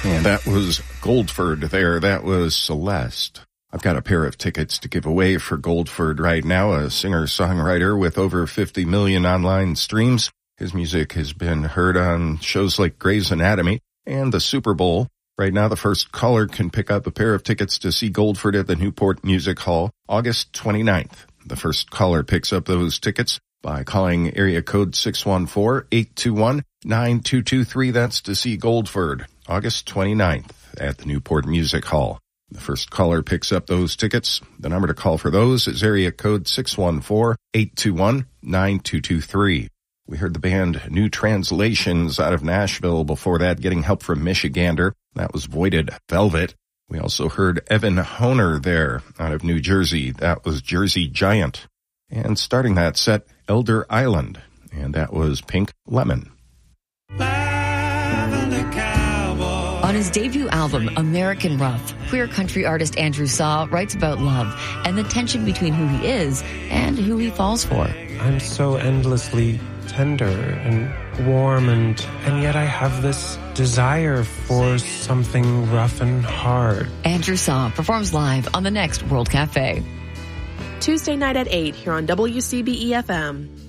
And that was Goldford there. That was Celeste. I've got a pair of tickets to give away for Goldford right now, a singer-songwriter with over 50 million online streams. His music has been heard on shows like Grey's Anatomy and the Super Bowl. Right now, the first caller can pick up a pair of tickets to see Goldford at the Newport Music Hall, August 29th. The first caller picks up those tickets by calling area code 614-821-9223. That's to see Goldford, August 29th at the Newport Music Hall. The first caller picks up those tickets. The number to call for those is area code 614-821-9223. We heard the band New Translations out of Nashville. Before that, getting help from Michigander. That was Voided Velvet. We also heard Evan Honer there out of New Jersey. That was Jersey Giant. And starting that set, Elder Island. And that was Pink Lemon. On his debut album, American Rough, queer country artist Andrew Saw writes about love and the tension between who he is and who he falls for. I'm so endlessly tender and warm, and yet I have this desire for something rough and hard. Andrew Saw performs live on the next World Cafe. Tuesday night at 8 here on WCBE-FM.